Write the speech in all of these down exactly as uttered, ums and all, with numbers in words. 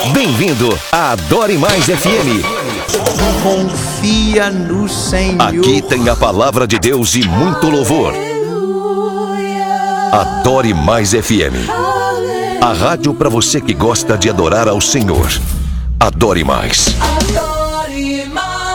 Bem-vindo à Adore Mais F M. Confia no Senhor. Aqui tem a palavra de Deus e muito louvor. Adore Mais F M. A rádio para você que gosta de adorar ao Senhor. Adore Mais. Adore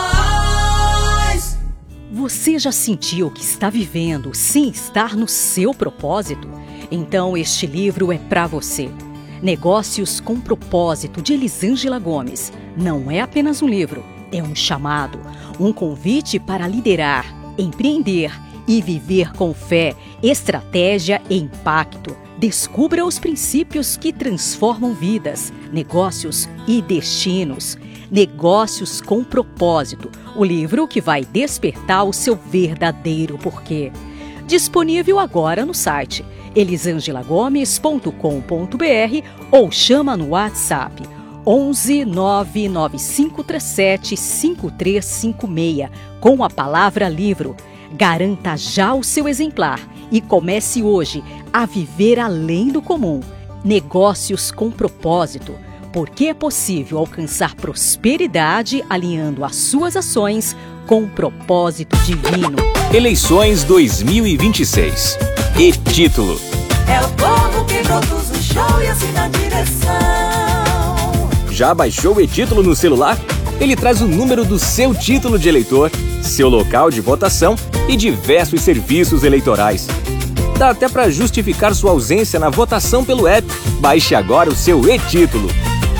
mais. Você já sentiu que está vivendo sem estar no seu propósito? Então este livro é para você. Negócios com Propósito, de Elisângela Gomes. Não é apenas um livro, é um chamado, um convite para liderar, empreender e viver com fé, estratégia e impacto. Descubra os princípios que transformam vidas, negócios e destinos. Negócios com Propósito, o livro que vai despertar o seu verdadeiro porquê. Disponível agora no site elisangela gomes ponto com ponto b r ou chama no WhatsApp onze nove nove cinco três sete cinco três cinco seis com a palavra livro. Garanta já o seu exemplar e comece hoje a viver além do comum. Negócios com Propósito, porque é possível alcançar prosperidade alinhando as suas ações com o propósito divino. Eleições dois mil e vinte e seis. E título: É o povo que produz o show e assina a direção. Já baixou o e-título no celular? Ele traz o número do seu título de eleitor, seu local de votação e diversos serviços eleitorais. Dá até para justificar sua ausência na votação pelo app. Baixe agora o seu e-título.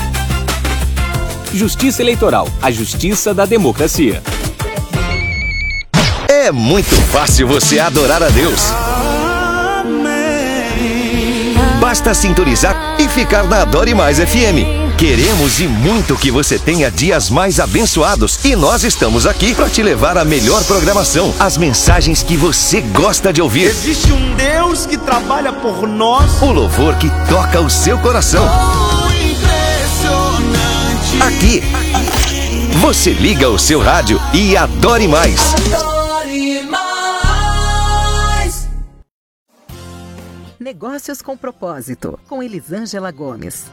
Justiça Eleitoral, a justiça da democracia. É muito fácil você adorar a Deus. Basta sintonizar e ficar na Adore Mais F M. Queremos e muito que você tenha dias mais abençoados e nós estamos aqui para te levar a melhor programação, as mensagens que você gosta de ouvir. Existe um Deus que trabalha por nós. O louvor que toca o seu coração. Oh, impressionante. Aqui, você liga o seu rádio e adore mais. Adore mais. Negócios com Propósito, com Elisângela Gomes.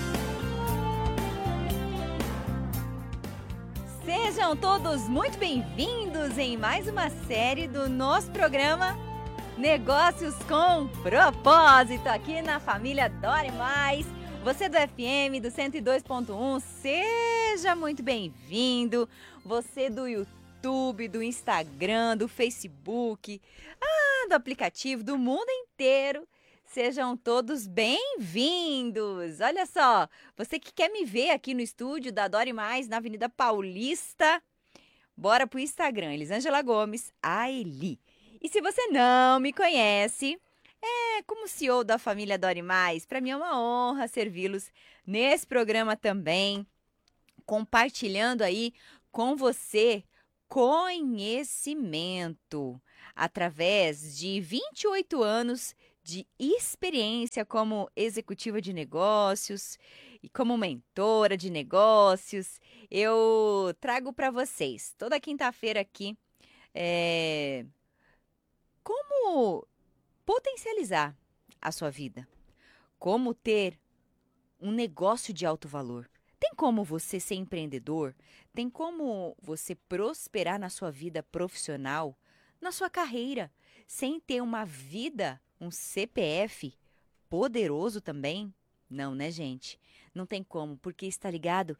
Sejam todos muito bem-vindos em mais uma série do nosso programa Negócios com Propósito, aqui na família Adore Mais. Você do F M, do cento e dois ponto um, seja muito bem-vindo. Você do YouTube, do Instagram, do Facebook, ah, do aplicativo, do mundo inteiro. Sejam todos bem-vindos! Olha só, você que quer me ver aqui no estúdio da Adore Mais, na Avenida Paulista, bora pro Instagram, Elisângela Gomes, a Eli. E se você não me conhece, é como C E O da família Adore Mais, para mim é uma honra servi-los nesse programa também, compartilhando aí com você conhecimento, através de vinte e oito anos de experiência como executiva de negócios e como mentora de negócios. Eu trago para vocês toda quinta-feira aqui é, como potencializar a sua vida, como ter um negócio de alto valor. Tem como você ser empreendedor? Tem como você prosperar na sua vida profissional, na sua carreira, sem ter uma vida, um C P F poderoso também? Não, né, gente? Não tem como, porque está ligado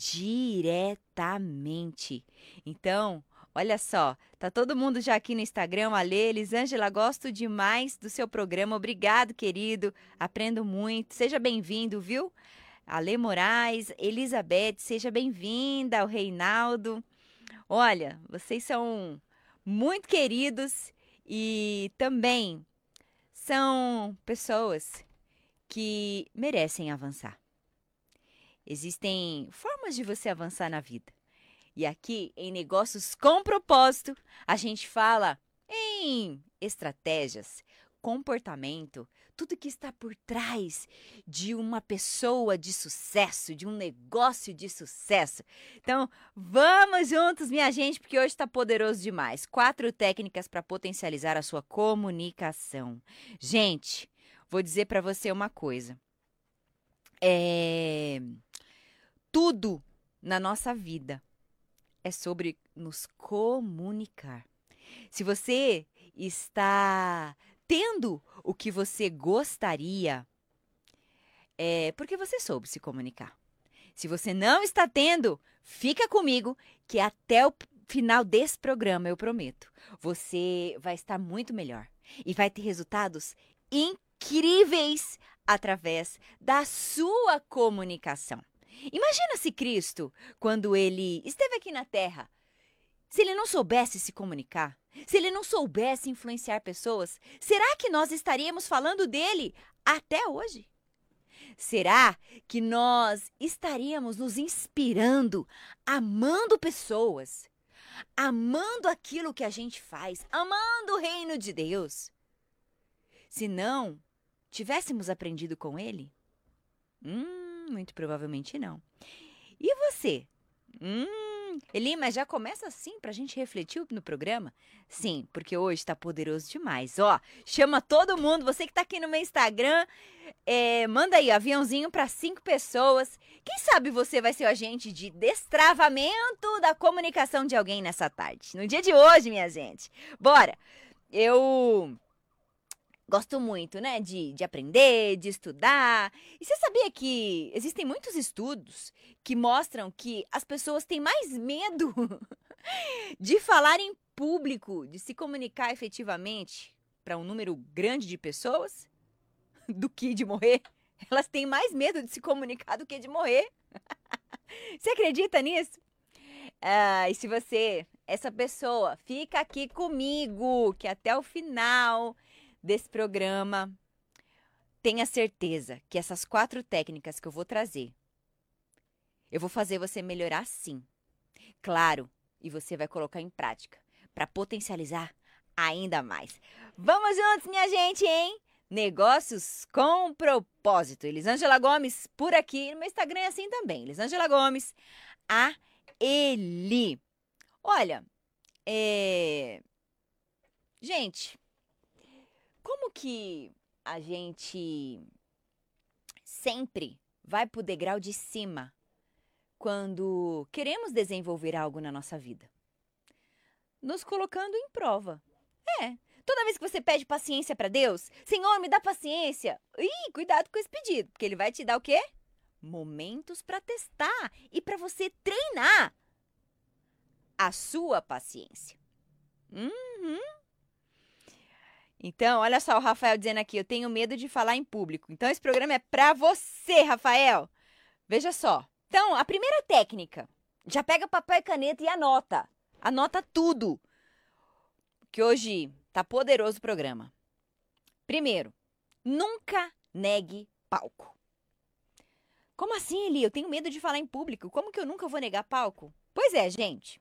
diretamente. Então, olha só, tá todo mundo já aqui no Instagram. Ale, Elisângela, gosto demais do seu programa. Obrigado, querido. Aprendo muito. Seja bem-vindo, viu? Ale Moraes, Elizabeth, seja bem-vinda. O Reinaldo. Olha, vocês são muito queridos e também são pessoas que merecem avançar. Existem formas de você avançar na vida. E aqui, em Negócios com Propósito, a gente fala em estratégias, comportamento, tudo que está por trás de uma pessoa de sucesso, de um negócio de sucesso. Então, vamos juntos, minha gente, porque hoje está poderoso demais. Quatro técnicas para potencializar a sua comunicação. Gente, vou dizer para você uma coisa. É... tudo na nossa vida é sobre nos comunicar. Se você está tendo o que você gostaria, é porque você soube se comunicar. Se você não está tendo, fica comigo que até o final desse programa, eu prometo, você vai estar muito melhor e vai ter resultados incríveis através da sua comunicação. Imagina se Cristo, quando ele esteve aqui na Terra, se ele não soubesse se comunicar, se ele não soubesse influenciar pessoas, será que nós estaríamos falando dele até hoje? Será que nós estaríamos nos inspirando, amando pessoas, amando aquilo que a gente faz, amando o reino de Deus? Se não tivéssemos aprendido com ele? Hum, muito provavelmente não. E você? Hum, Eli, mas já começa assim pra gente refletir no programa? Sim, porque hoje tá poderoso demais. Ó, chama todo mundo, você que tá aqui no meu Instagram, é, manda aí, aviãozinho pra cinco pessoas. Quem sabe você vai ser o agente de destravamento da comunicação de alguém nessa tarde. No dia de hoje, minha gente. Bora! Eu gosto muito, né, de, de aprender, de estudar. E você sabia que existem muitos estudos que mostram que as pessoas têm mais medo de falar em público, de se comunicar efetivamente para um número grande de pessoas do que de morrer? Elas têm mais medo de se comunicar do que de morrer. Você acredita nisso? Ah, e se você, essa pessoa, fica aqui comigo, que até o final desse programa, tenha certeza que essas quatro técnicas que eu vou trazer, eu vou fazer você melhorar sim. Claro, e você vai colocar em prática para potencializar ainda mais. Vamos juntos, minha gente, hein? Negócios com propósito. Elisângela Gomes por aqui. No meu Instagram é assim também. Elisângela Gomes, a Eli. Olha, é... gente, como que a gente sempre vai para o degrau de cima quando queremos desenvolver algo na nossa vida? Nos colocando em prova. É, toda vez que você pede paciência para Deus, Senhor, me dá paciência. Ih, cuidado com esse pedido, porque ele vai te dar o quê? Momentos para testar e para você treinar a sua paciência. Uhum. Então, olha só o Rafael dizendo aqui, eu tenho medo de falar em público. Então, esse programa é para você, Rafael. Veja só. Então, a primeira técnica, já pega papel e caneta e anota. Anota tudo. Que hoje tá poderoso o programa. Primeiro, nunca negue palco. Como assim, Eli? Eu tenho medo de falar em público. Como que eu nunca vou negar palco? Pois é, gente.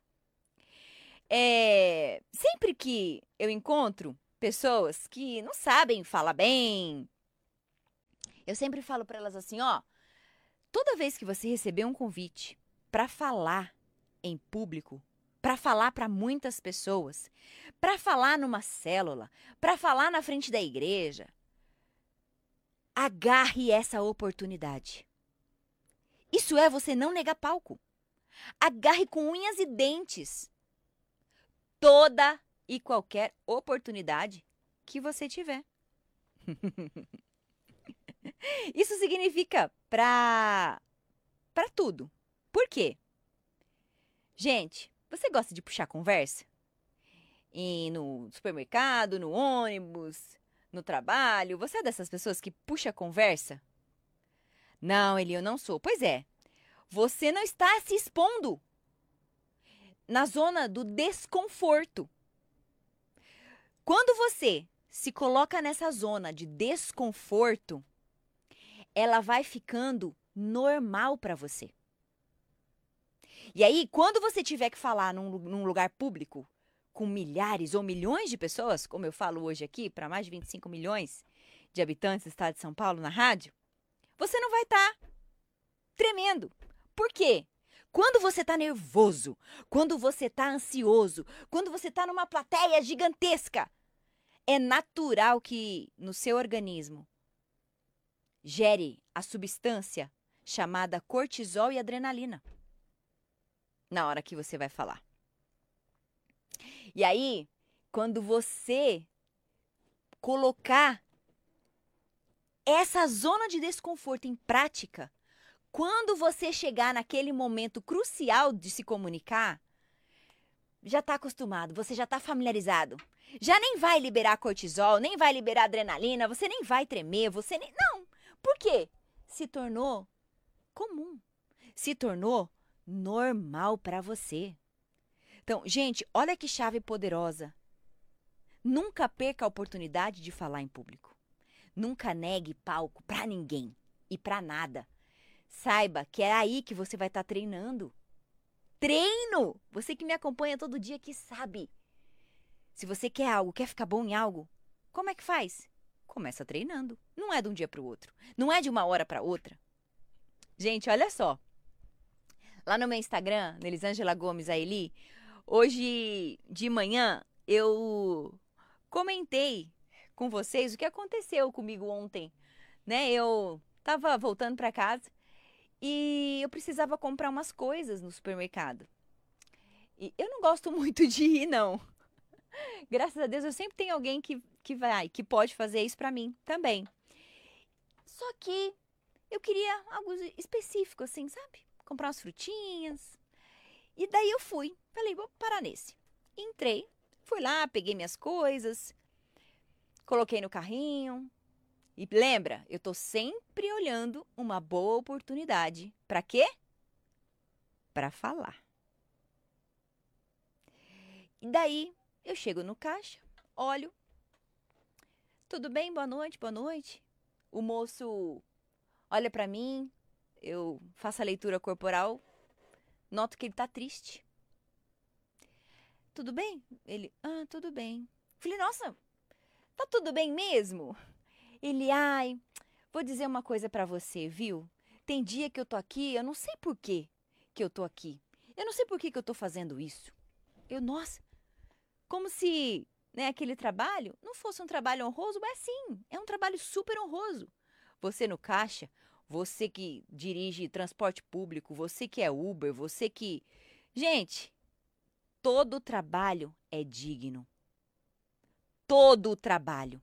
É... Sempre que eu encontro pessoas que não sabem falar bem, eu sempre falo para elas assim, ó, toda vez que você receber um convite para falar em público, para falar para muitas pessoas, para falar numa célula, para falar na frente da igreja, agarre essa oportunidade. Isso é você não negar palco. Agarre com unhas e dentes toda e qualquer oportunidade que você tiver. Isso significa para para tudo. Por quê? Gente, você gosta de puxar conversa? E no supermercado, no ônibus, no trabalho, você é dessas pessoas que puxa conversa? Não, Eli, eu não sou. Pois é, você não está se expondo na zona do desconforto. Quando você se coloca nessa zona de desconforto, ela vai ficando normal para você. E aí, quando você tiver que falar num, num lugar público com milhares ou milhões de pessoas, como eu falo hoje aqui, para mais de vinte e cinco milhões de habitantes do estado de São Paulo na rádio, você não vai estar tá tremendo. Por quê? Quando você está nervoso, quando você está ansioso, quando você está numa plateia gigantesca, é natural que no seu organismo gere a substância chamada cortisol e adrenalina na hora que você vai falar. E aí, quando você colocar essa zona de desconforto em prática, quando você chegar naquele momento crucial de se comunicar, já está acostumado, você já está familiarizado. Já nem vai liberar cortisol, nem vai liberar adrenalina, você nem vai tremer, você nem... Não! Por quê? Se tornou comum. Se tornou normal para você. Então, gente, olha que chave poderosa. Nunca perca a oportunidade de falar em público. Nunca negue palco para ninguém e para nada. Saiba que é aí que você vai estar treinando. Treino! Você que me acompanha todo dia que sabe. Se você quer algo, quer ficar bom em algo, como é que faz? Começa treinando. Não é de um dia para o outro. Não é de uma hora para outra. Gente, olha só. Lá no meu Instagram, Elisângela Gomes Aeli, hoje de manhã eu comentei com vocês o que aconteceu comigo ontem. Né? Eu estava voltando para casa e eu precisava comprar umas coisas no supermercado. E eu não gosto muito de ir, não. Graças a Deus, eu sempre tenho alguém que, que vai, que pode fazer isso pra mim também. Só que eu queria algo específico, assim, sabe? Comprar umas frutinhas. E daí eu fui. Falei, vou parar nesse. Entrei, fui lá, peguei minhas coisas, coloquei no carrinho. E lembra, eu tô sempre olhando uma boa oportunidade. Pra quê? Pra falar. E daí eu chego no caixa, olho. Tudo bem? Boa noite, boa noite. O moço olha pra mim, eu faço a leitura corporal, noto que ele tá triste. Tudo bem? Ele, ah, tudo bem. Falei, nossa, tá tudo bem mesmo? Ele, ai, vou dizer uma coisa pra você, viu? Tem dia que eu tô aqui, eu não sei por que que eu tô aqui. Eu não sei por que que eu tô fazendo isso. Eu, nossa, como se, né, aquele trabalho não fosse um trabalho honroso, mas sim, é um trabalho super honroso. Você no caixa, você que dirige transporte público, você que é Uber, você que... Gente, todo trabalho é digno. Todo trabalho.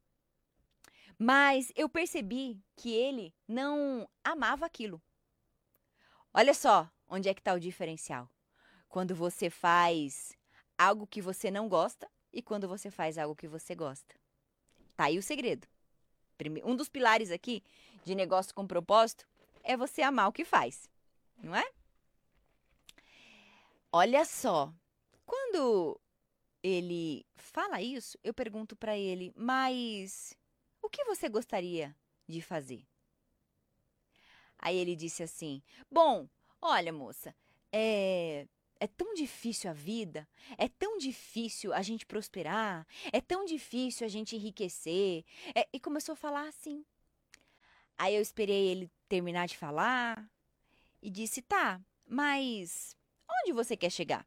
Mas eu percebi que ele não amava aquilo. Olha só onde é que está o diferencial. Quando você faz algo que você não gosta e quando você faz algo que você gosta. Tá aí o segredo. Um dos pilares aqui de negócio com propósito é você amar o que faz, não é? Olha só, quando ele fala isso, eu pergunto para ele, mas o que você gostaria de fazer? Aí ele disse assim, bom, olha moça, é... É tão difícil a vida, é tão difícil a gente prosperar, é tão difícil a gente enriquecer. É, e começou a falar assim. Aí eu esperei ele terminar de falar e disse, tá, mas onde você quer chegar?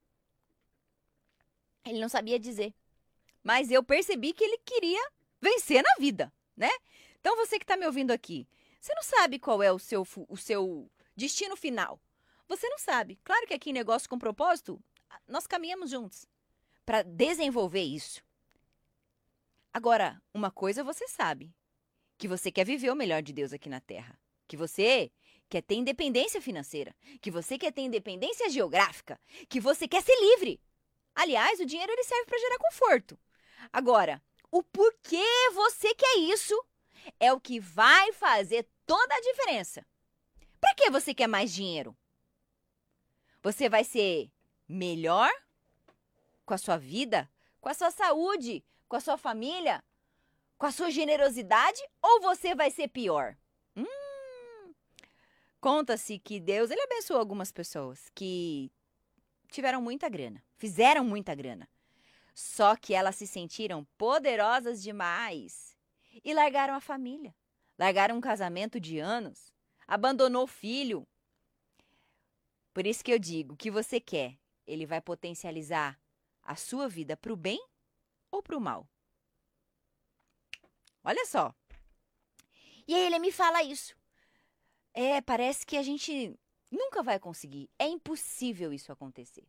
Ele não sabia dizer, mas eu percebi que ele queria vencer na vida, né? Então você que está me ouvindo aqui, você não sabe qual é o seu, o seu destino final. Você não sabe. Claro que aqui em Negócio com Propósito, nós caminhamos juntos para desenvolver isso. Agora, uma coisa você sabe, que você quer viver o melhor de Deus aqui na Terra. Que você quer ter independência financeira. Que você quer ter independência geográfica. Que você quer ser livre. Aliás, o dinheiro ele serve para gerar conforto. Agora, o porquê você quer isso é o que vai fazer toda a diferença. Para que você quer mais dinheiro? Você vai ser melhor com a sua vida, com a sua saúde, com a sua família, com a sua generosidade ou você vai ser pior? Hum, conta-se que Deus ele abençoou algumas pessoas que tiveram muita grana, fizeram muita grana. Só que elas se sentiram poderosas demais e largaram a família, largaram um casamento de anos, abandonou o filho. Por isso que eu digo, o que você quer, ele vai potencializar a sua vida para o bem ou para o mal? Olha só. E aí ele me fala isso. é, parece que a gente nunca vai conseguir. É impossível isso acontecer.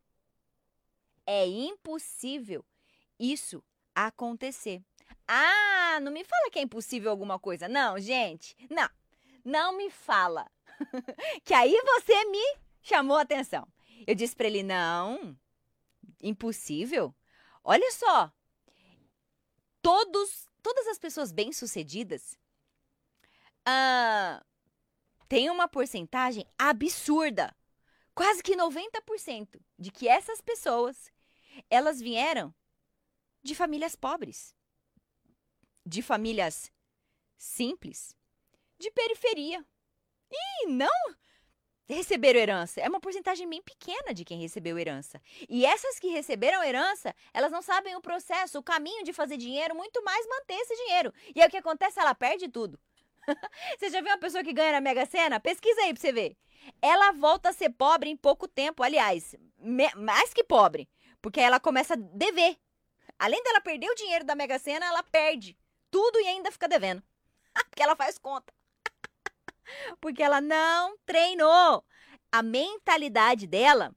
É impossível isso acontecer. Ah, não me fala que é impossível alguma coisa. Não, gente. Não. Não me fala. Que aí você me chamou a atenção. Eu disse para ele, não, impossível. Olha só. Todos, todas as pessoas bem-sucedidas ah, têm uma porcentagem absurda. Quase que noventa por cento de que essas pessoas, elas vieram de famílias pobres, de famílias simples, de periferia. E não receberam herança. É uma porcentagem bem pequena de quem recebeu herança. E essas que receberam herança, elas não sabem o processo, o caminho de fazer dinheiro, muito mais manter esse dinheiro. E aí o que acontece? Ela perde tudo. Você já viu uma pessoa que ganha na Mega Sena? Pesquisa aí pra você ver. Ela volta a ser pobre em pouco tempo. Aliás, me, mais que pobre. Porque ela começa a dever. Além dela perder o dinheiro da Mega Sena, ela perde tudo e ainda fica devendo. Porque ela faz conta. Porque ela não treinou. A mentalidade dela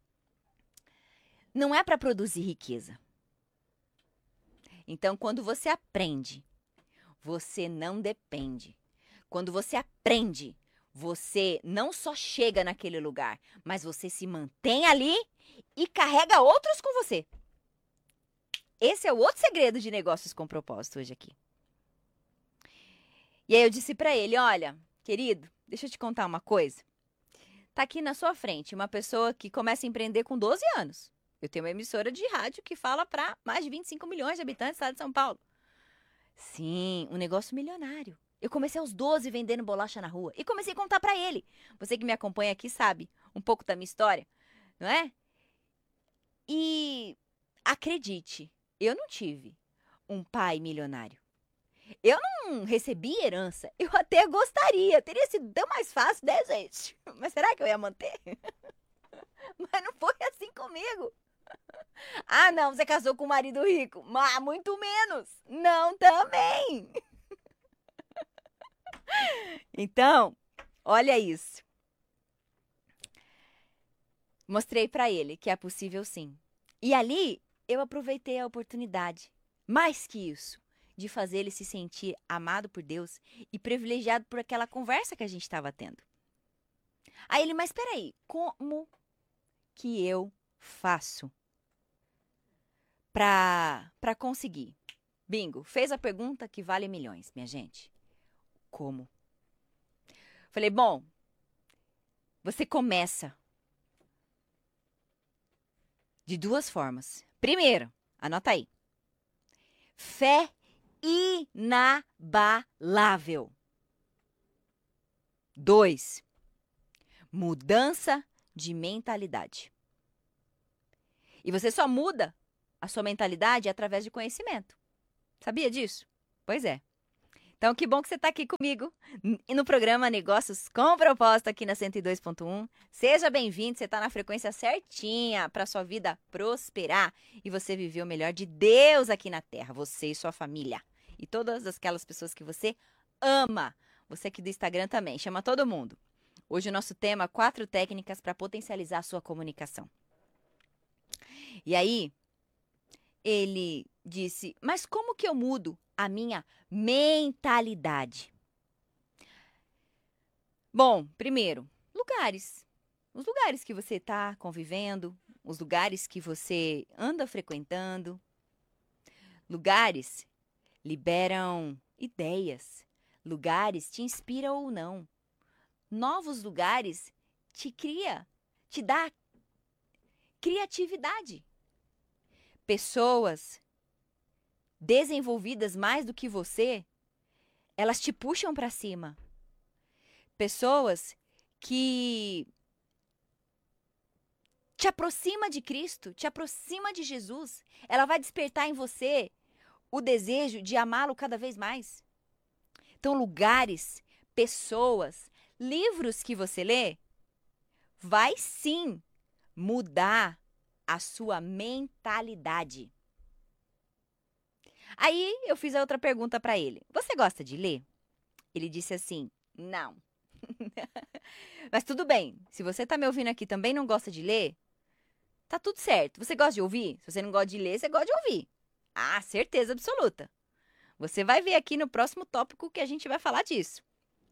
não é para produzir riqueza. Então, quando você aprende, você não depende. Quando você aprende, você não só chega naquele lugar, mas você se mantém ali e carrega outros com você. Esse é o outro segredo de negócios com propósito hoje aqui. E aí eu disse para ele, olha, querido, deixa eu te contar uma coisa. Tá aqui na sua frente uma pessoa que começa a empreender com doze anos. Eu tenho uma emissora de rádio que fala para mais de vinte e cinco milhões de habitantes do estado de São Paulo. Sim, um negócio milionário. Eu comecei aos doze vendendo bolacha na rua e comecei a contar para ele. Você que me acompanha aqui sabe um pouco da minha história, não é? E acredite, eu não tive um pai milionário. Eu não recebi herança. Eu até gostaria. Teria sido tão mais fácil, né, gente? Mas será que eu ia manter? Mas não foi assim comigo. Ah, não, você casou com um marido rico. Mas muito menos. Não também. Então, olha isso. Mostrei pra ele que é possível sim. E ali eu aproveitei a oportunidade. Mais que isso, de fazer ele se sentir amado por Deus e privilegiado por aquela conversa que a gente estava tendo. Aí ele, mas peraí, como que eu faço para para conseguir? Bingo, fez a pergunta que vale milhões, minha gente. Como? Falei, bom, você começa de duas formas. Primeiro, anota aí. Fé inabalável. Dois, mudança de mentalidade. E você só muda a sua mentalidade através de conhecimento. Sabia disso? Pois é. Então, que bom que você está aqui comigo no programa Negócios com Propósito aqui na cento e dois ponto um. Seja bem-vindo, você está na frequência certinha para a sua vida prosperar e você viver o melhor de Deus aqui na Terra, você e sua família. E todas aquelas pessoas que você ama. Você aqui do Instagram também, chama todo mundo. Hoje o nosso tema, quatro técnicas para potencializar a sua comunicação. E aí, ele disse, mas como que eu mudo a minha mentalidade? Bom, primeiro, lugares. Os lugares que você está convivendo, os lugares que você anda frequentando. Lugares liberam ideias. Lugares te inspiram ou não. Novos lugares te cria, te dá criatividade. Pessoas desenvolvidas mais do que você, elas te puxam para cima. Pessoas que te aproxima de Cristo, te aproxima de Jesus. Ela vai despertar em você o desejo de amá-lo cada vez mais. Então, lugares, pessoas, livros que você lê, vai sim mudar a sua mentalidade. Aí eu fiz a outra pergunta para ele. Você gosta de ler? Ele disse assim, não. Mas tudo bem, se você tá me ouvindo aqui e também não gosta de ler, tá tudo certo. Você gosta de ouvir? Se você não gosta de ler, você gosta de ouvir. Ah, certeza absoluta. Você vai ver aqui no próximo tópico que a gente vai falar disso.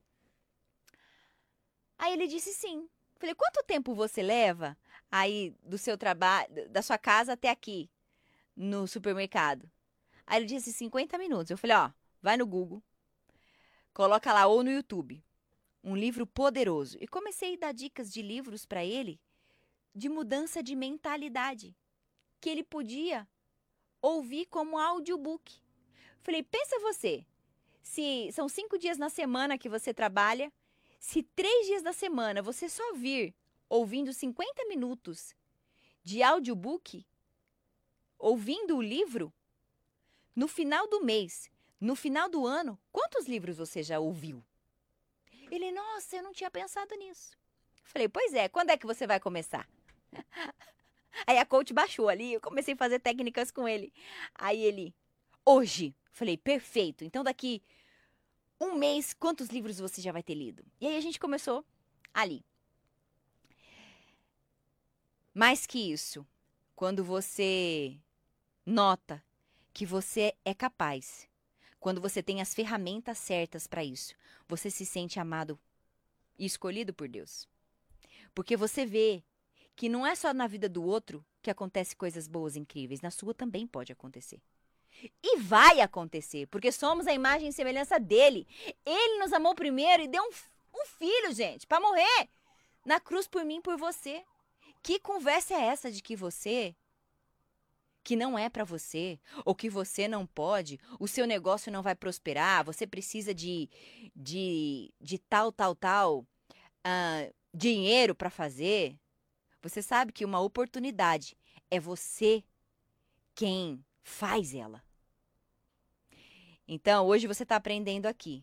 Aí ele disse sim. Falei, quanto tempo você leva aí do seu trabalho, da sua casa até aqui, no supermercado? Aí ele disse cinquenta minutos. Eu falei, ó, vai no Google, coloca lá ou no YouTube, um livro poderoso. E comecei a dar dicas de livros para ele de mudança de mentalidade, que ele podia ouvir como audiobook. Falei, pensa você, se são cinco dias na semana que você trabalha, se três dias da semana você só vir ouvindo cinquenta minutos de audiobook, ouvindo o livro, no final do mês, no final do ano, quantos livros você já ouviu? Ele, nossa, eu não tinha pensado nisso. Falei, pois é, quando é que você vai começar? Aí a coach baixou ali, eu comecei a fazer técnicas com ele. Aí ele, hoje. Falei, perfeito, então daqui um mês, quantos livros você já vai ter lido? E aí a gente começou ali. Mais que isso, quando você nota que você é capaz, quando você tem as ferramentas certas para isso, você se sente amado e escolhido por Deus. Porque você vê que não é só na vida do outro que acontecem coisas boas e incríveis, na sua também pode acontecer. E vai acontecer, porque somos a imagem e semelhança dele. Ele nos amou primeiro e deu um, um filho, gente, para morrer na cruz por mim e por você. Que conversa é essa de que você, que não é para você, ou que você não pode, o seu negócio não vai prosperar, você precisa de, de, de tal, tal, tal uh, dinheiro para fazer? Você sabe que uma oportunidade é você quem faz ela. Então, hoje você está aprendendo aqui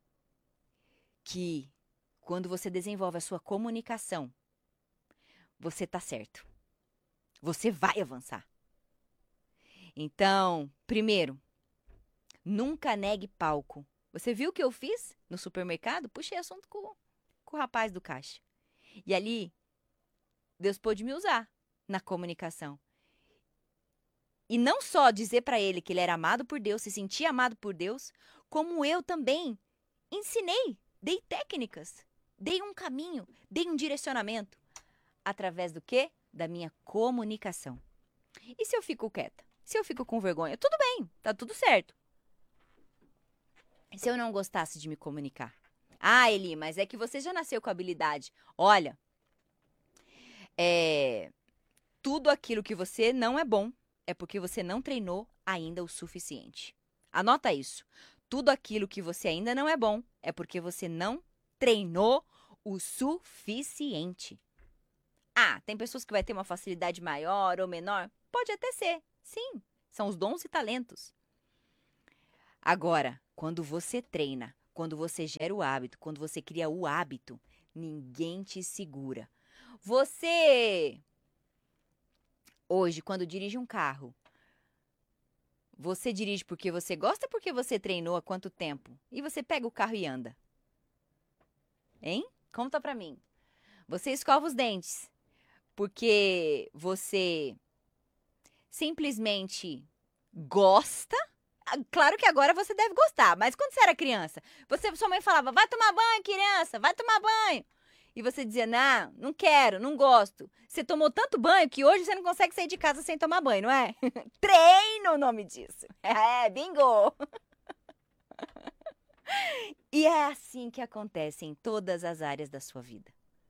que quando você desenvolve a sua comunicação, você está certo. Você vai avançar. Então, primeiro, nunca negue palco. Você viu o que eu fiz no supermercado? Puxei assunto com, com o rapaz do caixa. E ali, Deus pôde me usar na comunicação. E não só dizer para ele que ele era amado por Deus, se sentia amado por Deus, como eu também ensinei, dei técnicas, dei um caminho, dei um direcionamento. Através do quê? Da minha comunicação. E se eu fico quieta? Se eu fico com vergonha? Tudo bem, tá tudo certo. Se eu não gostasse de me comunicar? Ah, Eli, mas é que você já nasceu com habilidade. Olha, é, tudo aquilo que você não é bom, é porque você não treinou ainda o suficiente. Anota isso. Tudo aquilo que você ainda não é bom é porque você não treinou o suficiente. Ah, tem pessoas que vai ter uma facilidade maior ou menor? Pode até ser. Sim, são os dons e talentos. Agora, quando você treina, quando você gera o hábito, quando você cria o hábito, ninguém te segura. Você... Hoje, quando dirige um carro, você dirige porque você gosta ou porque você treinou há quanto tempo? E você pega o carro e anda. Hein? Conta pra mim. Você escova os dentes porque você simplesmente gosta? Claro que agora você deve gostar, mas quando você era criança, você, sua mãe falava, vai tomar banho, criança, vai tomar banho. E você dizia, não, não quero, não gosto. Você tomou tanto banho que hoje você não consegue sair de casa sem tomar banho, não é? Treino o nome disso. É, bingo! E é assim que acontece em todas as áreas da sua vida.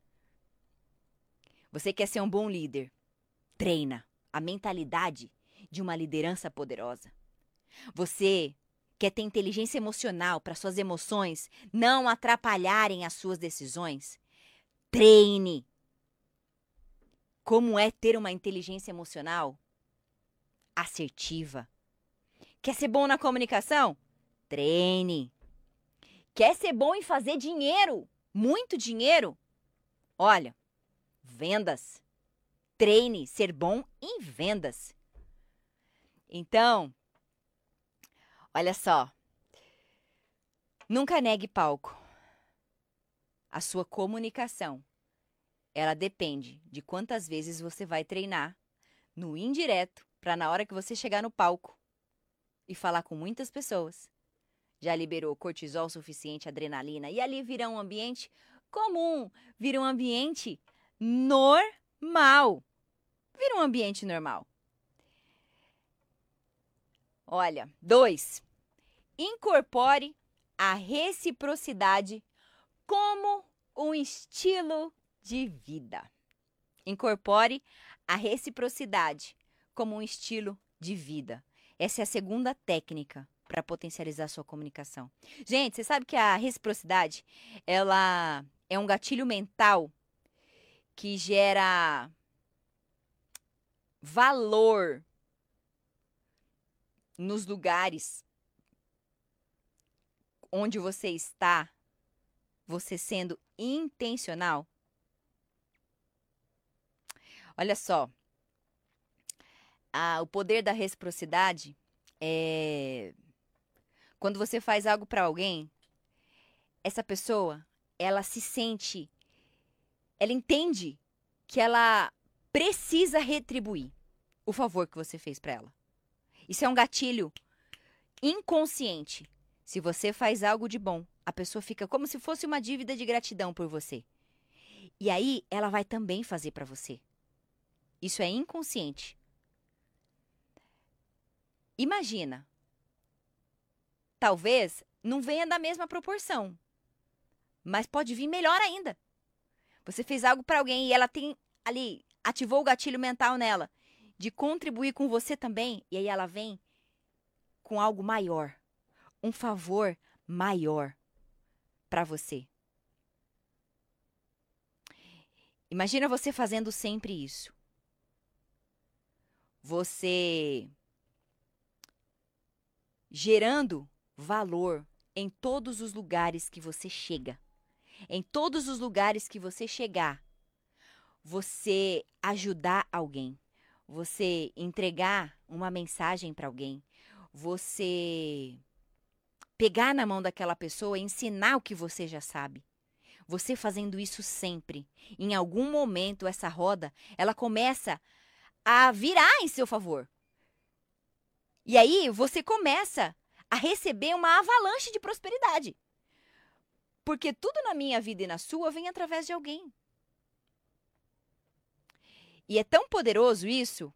Você quer ser um bom líder? Treina a mentalidade de uma liderança poderosa. Você quer ter inteligência emocional para suas emoções não atrapalharem as suas decisões? Treine. Como é ter uma inteligência emocional assertiva? Quer ser bom na comunicação? Treine. Quer ser bom em fazer dinheiro? Muito dinheiro? Olha, vendas. Treine ser bom em vendas. Então, olha só. Nunca negue palco. a sua comunicação, ela depende de quantas vezes você vai treinar no indireto para na hora que você chegar no palco e falar com muitas pessoas, já liberou cortisol suficiente, adrenalina, e ali vira um ambiente comum, vira um ambiente normal. Vira um ambiente normal. Olha, dois, incorpore a reciprocidade como um estilo de vida. Incorpore a reciprocidade como um estilo de vida. Essa é a segunda técnica para potencializar a sua comunicação. Gente, você sabe que a reciprocidade, ela é um gatilho mental que gera valor nos lugares onde você está, você sendo intencional. Olha só, a, o poder da reciprocidade é quando você faz algo para alguém, essa pessoa, ela se sente, ela entende que ela precisa retribuir o favor que você fez para ela. Isso é um gatilho inconsciente. Se você faz algo de bom, a pessoa fica como se fosse uma dívida de gratidão por você. E aí, ela vai também fazer para você. Isso é inconsciente. Imagina. Talvez não venha da mesma proporção, mas pode vir melhor ainda. Você fez algo para alguém e ela tem ali, ativou o gatilho mental nela de contribuir com você também, e aí ela vem com algo maior, um favor maior para você. Imagina você fazendo sempre isso. Você gerando valor em todos os lugares que você chega. Em todos os lugares que você chegar, você ajudar alguém, você entregar uma mensagem para alguém, você pegar na mão daquela pessoa e ensinar o que você já sabe. Você fazendo isso sempre, em algum momento essa roda, ela começa a virar em seu favor. E aí você começa a receber uma avalanche de prosperidade. Porque tudo na minha vida e na sua vem através de alguém. E é tão poderoso isso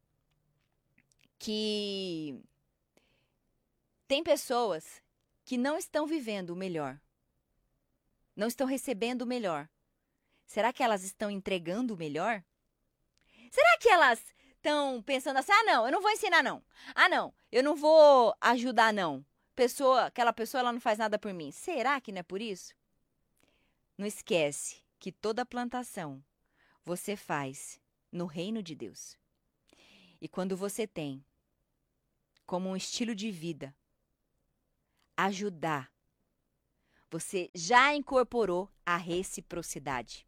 que tem pessoas que não estão vivendo o melhor. Não estão recebendo o melhor. Será que elas estão entregando o melhor? Será que elas estão pensando assim, ah não, eu não vou ensinar não. Ah não, eu não vou ajudar não. Pessoa, aquela pessoa ela não faz nada por mim. Será que não é por isso? Não esquece que toda plantação você faz no reino de Deus. E quando você tem como um estilo de vida ajudar, você já incorporou a reciprocidade.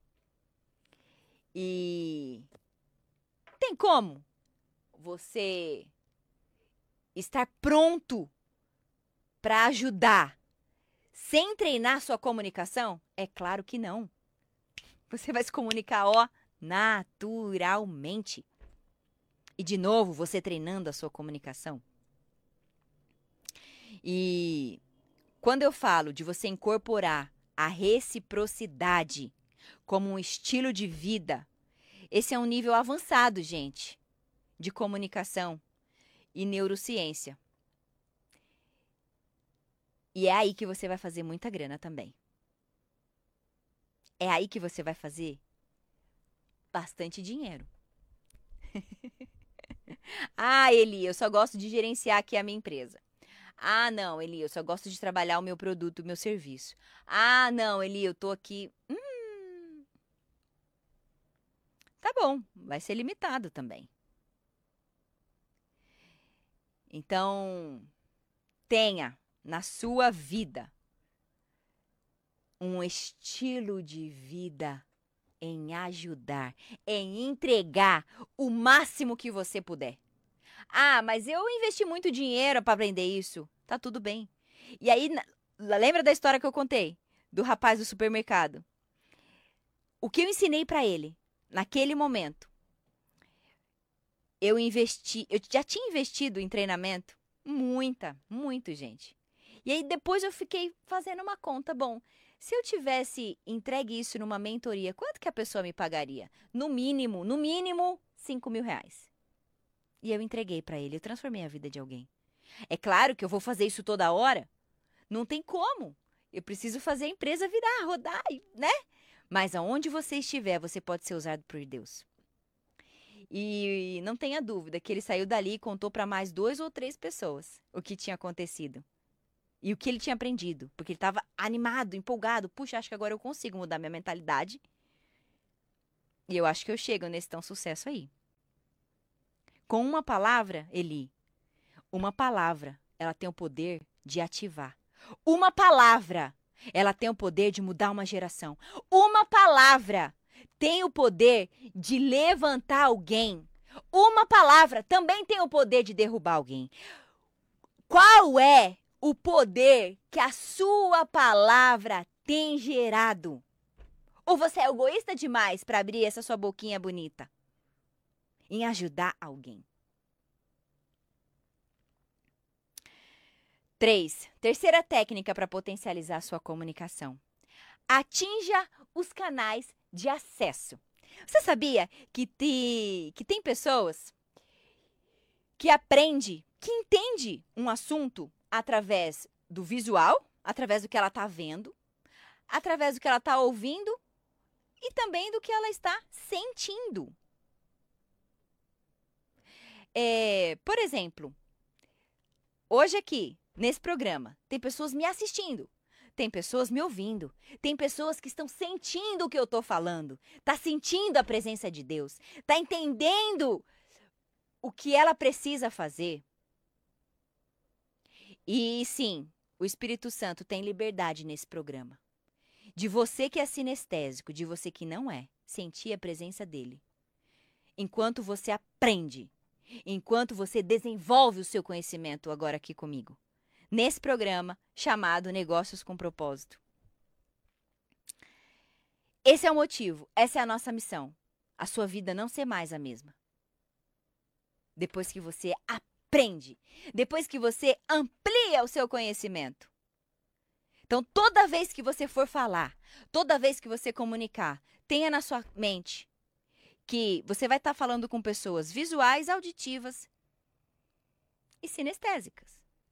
E tem como você estar pronto para ajudar sem treinar sua comunicação? É claro que não. Você vai se comunicar, ó, naturalmente. E de novo, você treinando a sua comunicação. E quando eu falo de você incorporar a reciprocidade como um estilo de vida, esse é um nível avançado, gente, de comunicação e neurociência. E é aí que você vai fazer muita grana também. É aí que você vai fazer bastante dinheiro. Ah, Eli, eu só gosto de gerenciar aqui a minha empresa. Ah, não, Eli, eu só gosto de trabalhar o meu produto, o meu serviço. Ah, não, Eli, eu tô aqui... Hum... Tá bom, vai ser limitado também. Então, tenha na sua vida um estilo de vida em ajudar, em entregar o máximo que você puder. Ah, mas eu investi muito dinheiro para aprender isso. Tá tudo bem. E aí, lembra da história que eu contei? Do rapaz do supermercado? o que eu ensinei para ele naquele momento, eu investi, eu já tinha investido em treinamento, muita, muito, gente. E aí depois eu fiquei fazendo uma conta, bom, se eu tivesse entregue isso numa mentoria, quanto que a pessoa me pagaria? No mínimo, no mínimo, cinco mil reais. E eu entreguei para ele, eu transformei a vida de alguém. É claro que eu vou fazer isso toda hora, não tem como. Eu preciso fazer a empresa virar, rodar, né? Mas aonde você estiver, você pode ser usado por Deus. E não tenha dúvida que ele saiu dali e contou para mais duas ou três pessoas o que tinha acontecido. E o que ele tinha aprendido. Porque ele estava animado, empolgado. Puxa, acho que agora eu consigo mudar minha mentalidade. E eu acho que eu chego nesse tão sucesso aí. Com uma palavra, Eli, uma palavra, ela tem o poder de ativar. Uma palavra, ela tem o poder de mudar uma geração. Uma palavra tem o poder de levantar alguém. Uma palavra também tem o poder de derrubar alguém. Qual é o poder que a sua palavra tem gerado? Ou você é egoísta demais para abrir essa sua boquinha bonita em ajudar alguém? Três, terceira técnica para potencializar a sua comunicação. Atinja os canais de acesso. Você sabia que, te, que tem pessoas que aprende, que entende um assunto através do visual, através do que ela está vendo, através do que ela está ouvindo e também do que ela está sentindo. É, por exemplo, hoje aqui, nesse programa, tem pessoas me assistindo, tem pessoas me ouvindo, tem pessoas que estão sentindo o que eu estou falando, tá sentindo a presença de Deus, tá entendendo o que ela precisa fazer. E sim, o Espírito Santo tem liberdade nesse programa. De você que é sinestésico, de você que não é, sentir a presença dele. Enquanto você aprende, enquanto você desenvolve o seu conhecimento agora aqui comigo. Nesse programa chamado Negócios com Propósito. Esse é o motivo, essa é a nossa missão. A sua vida não ser mais a mesma. Depois que você aprende, depois que você amplia o seu conhecimento. Então, toda vez que você for falar, toda vez que você comunicar, tenha na sua mente que você vai estar falando com pessoas visuais, auditivas e sinestésicas.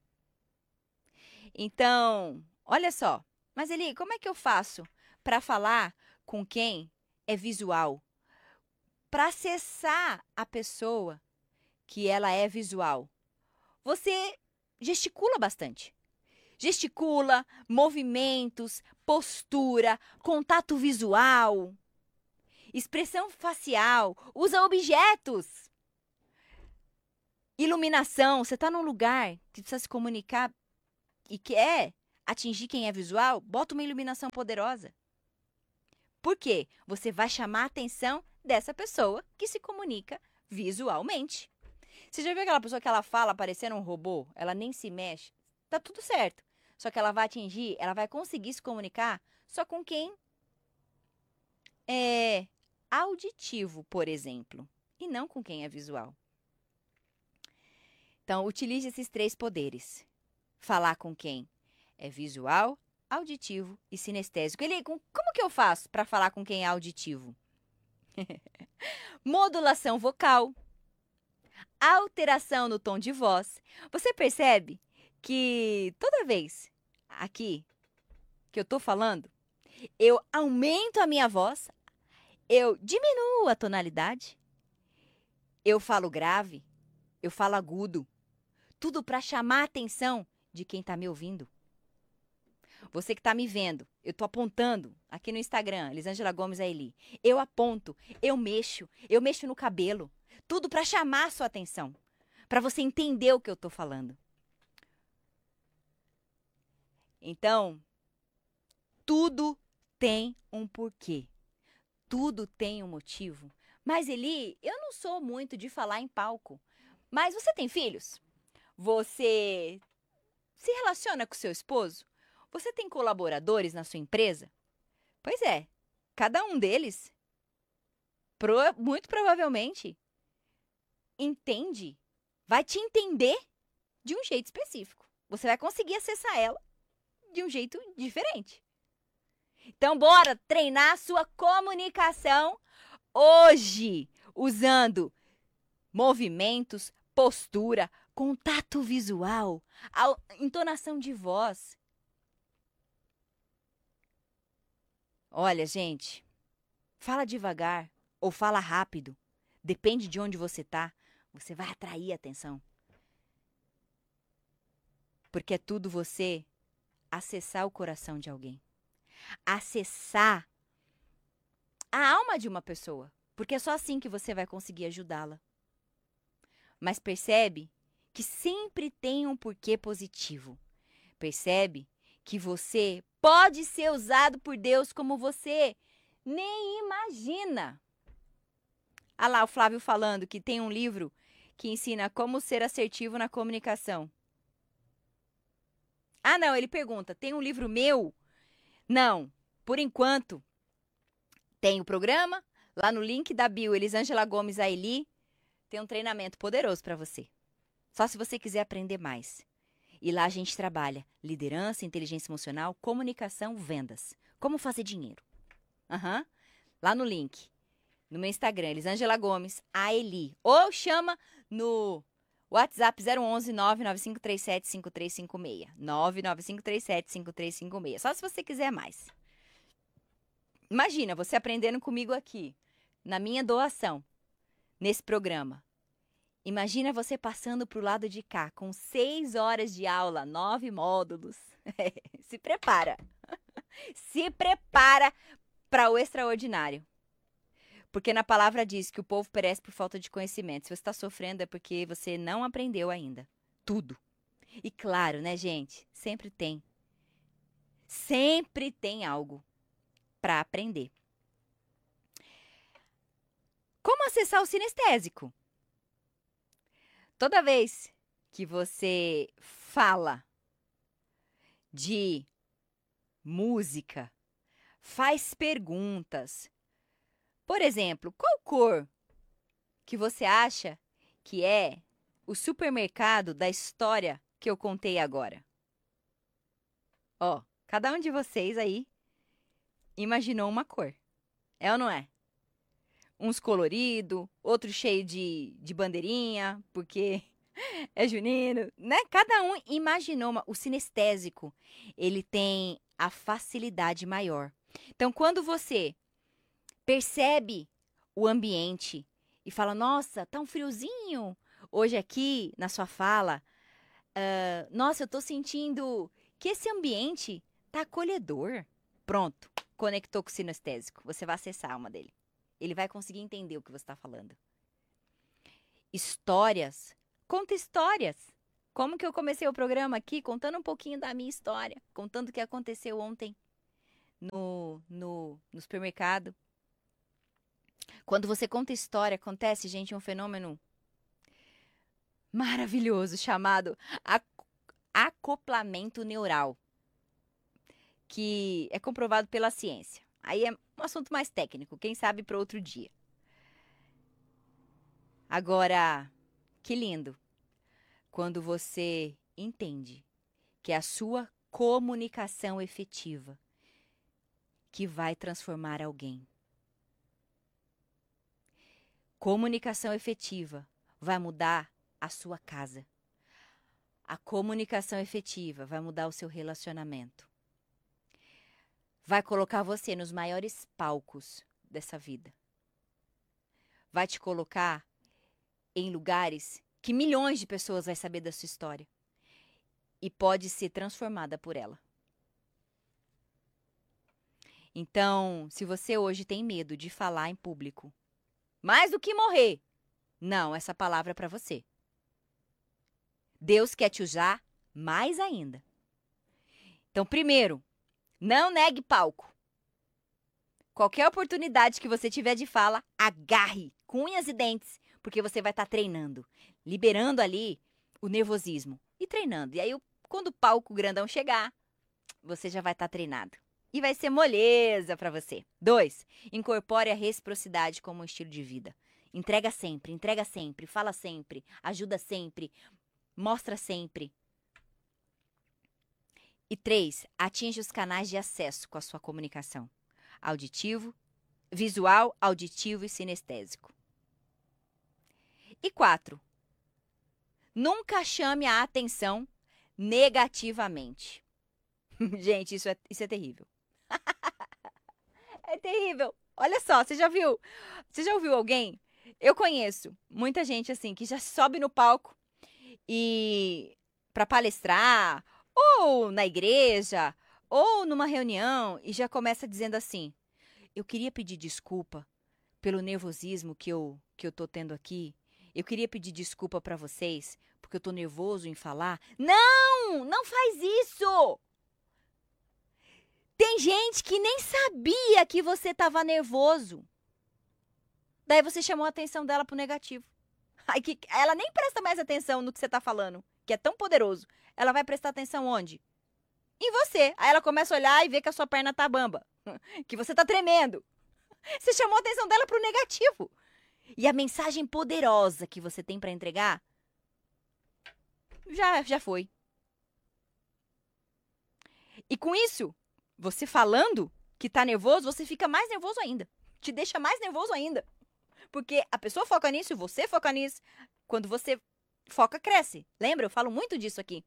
Então, olha só, mas Eli, como é que eu faço para falar com quem é visual? Para acessar a pessoa que ela é visual, você gesticula bastante. Gesticula, movimentos, postura, contato visual, expressão facial, usa objetos. Iluminação, você está num lugar que precisa se comunicar e quer atingir quem é visual, bota uma iluminação poderosa. Por quê? Você vai chamar a atenção dessa pessoa que se comunica visualmente. Você já viu aquela pessoa que ela fala parecendo um robô? Ela nem se mexe. Tá tudo certo. Só que ela vai atingir, ela vai conseguir se comunicar só com quem é auditivo, por exemplo, e não com quem é visual. Então, utilize esses três poderes. Falar com quem é visual, auditivo e sinestésico. Eli, como que eu faço para falar com quem é auditivo? Modulação vocal, alteração no tom de voz. Você percebe que toda vez aqui que eu estou falando, eu aumento a minha voz, eu diminuo a tonalidade, eu falo grave, eu falo agudo, tudo para chamar a atenção de quem está me ouvindo. Você que está me vendo, eu estou apontando aqui no Instagram, Elisângela Gomes a Eli. Eu aponto, eu mexo, eu mexo no cabelo. Tudo para chamar a sua atenção, para você entender o que eu estou falando. Então, tudo tem um porquê. Tudo tem um motivo. Mas Eli, eu não sou muito de falar em palco. Mas você tem filhos? Você se relaciona com seu esposo? Você tem colaboradores na sua empresa? Pois é, cada um deles, pro- muito provavelmente, entende, vai te entender de um jeito específico. Você vai conseguir acessar ela de um jeito diferente. Então, bora treinar a sua comunicação hoje, usando movimentos, postura, contato visual, a entonação de voz. Olha, gente, fala devagar ou fala rápido, depende de onde você tá, você vai atrair atenção. Porque é tudo você acessar o coração de alguém. Acessar a alma de uma pessoa. Porque é só assim que você vai conseguir ajudá-la. Mas percebe que sempre tem um porquê positivo. Percebe que você pode ser usado por Deus como você nem imagina. Olha lá o Flávio falando que tem um livro que ensina como ser assertivo na comunicação. Ah, não, ele pergunta, tem um livro meu? Não, por enquanto, tem o programa, lá no link da bio, Elisângela Gomes Aili, tem um treinamento poderoso para você. Só se você quiser aprender mais. E lá a gente trabalha liderança, inteligência emocional, comunicação, vendas. Como fazer dinheiro. Uhum. Lá no link, no meu Instagram, Elisângela Gomes Aili. Ou chama no WhatsApp zero onze, nove nove cinco três sete, cinco três cinco seis. nove nove cinco três sete, cinco três cinco seis. Só se você quiser mais. Imagina, você aprendendo comigo aqui, na minha doação, nesse programa. Imagina você passando para o lado de cá, com seis horas de aula, nove módulos. Se prepara. Se prepara para o extraordinário. Porque na palavra diz que o povo perece por falta de conhecimento. Se você está sofrendo é porque você não aprendeu ainda. Tudo. E claro, né, gente? Sempre tem. Sempre tem algo para aprender. Como acessar o sinestésico? Toda vez que você fala de música, faz perguntas. Por exemplo, qual cor que você acha que é o supermercado da história que eu contei agora? Ó, cada um de vocês aí imaginou uma cor. É ou não é? Uns colorido, outro cheio de, de bandeirinha, porque é junino, né? Cada um imaginou uma. O sinestésico, ele tem a facilidade maior. Então, quando você percebe o ambiente e fala, nossa, tá um friozinho hoje aqui na sua fala. Uh, nossa, eu tô sentindo que esse ambiente tá acolhedor. Pronto, conectou com o sinestésico. Você vai acessar a alma dele. Ele vai conseguir entender o que você está falando. Histórias. Conta histórias. Como que eu comecei o programa aqui? Contando um pouquinho da minha história. Contando o que aconteceu ontem no, no, no supermercado. Quando você conta história, acontece, gente, um fenômeno maravilhoso chamado acoplamento neural, que é comprovado pela ciência. Aí é um assunto mais técnico, quem sabe para outro dia. Agora, que lindo quando você entende que é a sua comunicação efetiva que vai transformar alguém. Comunicação efetiva vai mudar a sua casa. A comunicação efetiva vai mudar o seu relacionamento. Vai colocar você nos maiores palcos dessa vida. Vai te colocar em lugares que milhões de pessoas vão saber da sua história. E pode ser transformada por ela. Então, se você hoje tem medo de falar em público, mais do que morrer, não, essa palavra é para você. Deus quer te usar mais ainda. Então, primeiro, não negue palco. Qualquer oportunidade que você tiver de fala, agarre com unhas e dentes, porque você vai estar treinando, liberando ali o nervosismo e treinando. E aí, quando o palco grandão chegar, você já vai estar treinado. e vai ser moleza para você. Dois, incorpore a reciprocidade como um estilo de vida. Entrega sempre, entrega sempre, fala sempre, ajuda sempre, mostra sempre. E três, atinja os canais de acesso com a sua comunicação. Auditivo, visual, auditivo e sinestésico. E quatro, nunca chame a atenção negativamente. Gente, isso é, isso é terrível. É terrível. Olha só, você já viu? Você já ouviu alguém? Eu conheço muita gente assim que já sobe no palco e para palestrar, ou na igreja, ou numa reunião, e já começa dizendo assim: eu queria pedir desculpa pelo nervosismo que eu, que eu tô tendo aqui. Eu queria pedir desculpa para vocês, porque eu tô nervoso em falar. Não! Não faz isso! Tem gente que nem sabia que você estava nervoso. Daí você chamou a atenção dela pro negativo. Aí que ela nem presta mais atenção no que você tá falando, que é tão poderoso. Ela vai prestar atenção onde? Em você. Aí ela começa a olhar e vê que a sua perna tá bamba, que você tá tremendo. Você chamou a atenção dela pro negativo. E a mensagem poderosa que você tem para entregar já, já foi. E com isso, você falando que tá nervoso, você fica mais nervoso ainda. Te deixa mais nervoso ainda. Porque a pessoa foca nisso e você foca nisso. Quando você foca, cresce. Lembra? Eu falo muito disso aqui.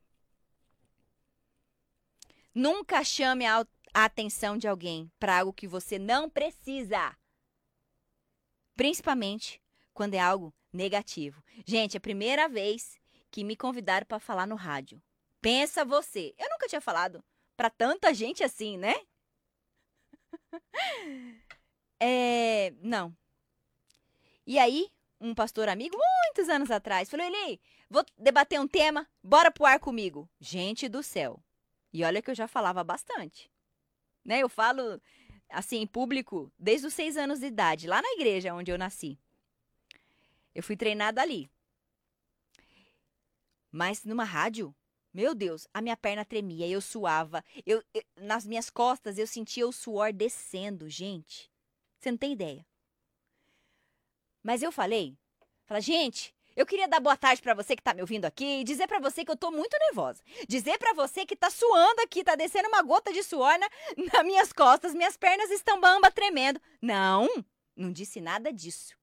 Nunca chame a atenção de alguém para algo que você não precisa. Principalmente quando é algo negativo. Gente, é a primeira vez que me convidaram para falar no rádio. Pensa você. Eu nunca tinha falado para tanta gente assim, né? É, não. E aí, um pastor amigo, muitos anos atrás, falou: Eli, vou debater um tema, bora pro ar comigo. Gente do céu. E olha que eu já falava bastante. Né? Eu falo assim em público desde os seis anos de idade, lá na igreja onde eu nasci. Eu fui treinada ali. Mas numa rádio, meu Deus, a minha perna tremia, eu suava. Eu, eu, nas minhas costas eu sentia o suor descendo, gente. Você não tem ideia. Mas eu falei, falei, gente, eu queria dar boa tarde pra você que tá me ouvindo aqui e dizer pra você que eu tô muito nervosa. Dizer pra você que tá suando aqui, tá descendo uma gota de suor na, nas minhas costas, minhas pernas estão bamba, tremendo. Não, não disse nada disso.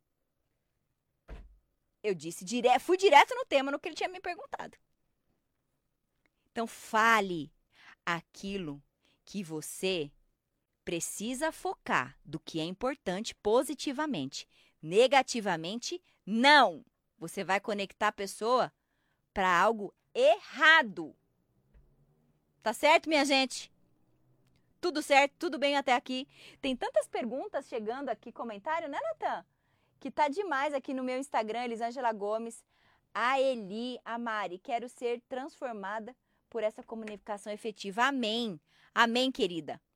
Eu disse, dire... fui direto no tema, no que ele tinha me perguntado. Então, fale aquilo que você precisa focar, do que é importante positivamente. Negativamente, não. Você vai conectar a pessoa para algo errado. Tá certo, minha gente? Tudo certo? Tudo bem até aqui? Tem tantas perguntas chegando aqui, comentário, né, Natan? Que tá demais aqui no meu Instagram, Elisângela Gomes. A Eli, a Mari, quero ser transformada por essa comunicação efetiva. Amém. Amém, querida.